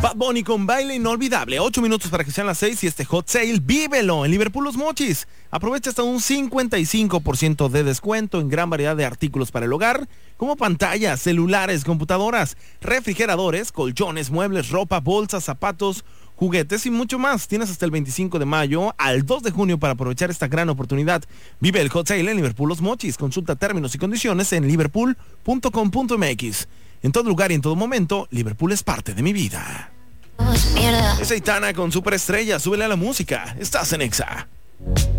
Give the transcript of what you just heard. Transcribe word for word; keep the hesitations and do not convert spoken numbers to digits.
Bad Bunny con Baile Inolvidable. Ocho minutos para que sean las seis y este hot sale, vívelo en Liverpool Los Mochis. Aprovecha hasta un cincuenta y cinco por ciento de descuento en gran variedad de artículos para el hogar, como pantallas, celulares, computadoras, refrigeradores, colchones, muebles, ropa, bolsas, zapatos, juguetes y mucho más. Tienes hasta el veinticinco de mayo al dos de junio para aprovechar esta gran oportunidad. Vive el hot sale en Liverpool Los Mochis. Consulta términos y condiciones en liverpool punto com punto m x. En todo lugar y en todo momento, Liverpool es parte de mi vida. Es Aitana con Superestrella. Súbele a la música. Estás en Exa.